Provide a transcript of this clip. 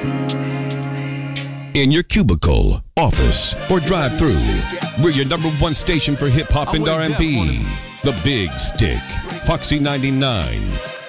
In your cubicle, office, or drive-through, we're your number one station for hip-hop and R&B. The Big Stick, Foxy 99.